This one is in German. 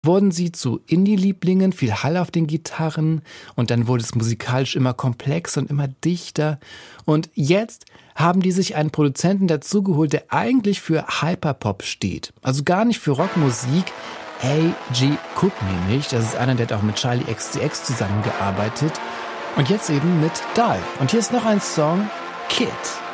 wurden sie zu Indie-Lieblingen, viel Hall auf den Gitarren und dann wurde es musikalisch immer komplexer und immer dichter. Und jetzt haben die sich einen Produzenten dazugeholt, der eigentlich für Hyperpop steht. Also gar nicht für Rockmusik. A.G. Cook nämlich, das ist einer, der hat auch mit Charlie XCX zusammengearbeitet. Und jetzt eben mit Dive. Und hier ist noch ein Song, Kid.